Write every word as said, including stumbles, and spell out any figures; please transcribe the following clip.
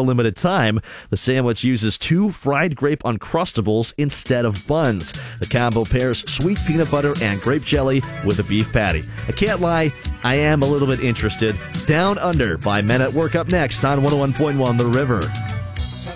a limited time. The sandwich uses two fried grape Uncrustables instead of buns. The combo pairs sweet peanut butter and grape jelly with a beef patty. I can't lie, I am a little bit interested. Down Under by Men at Work up next on one oh one point one The River.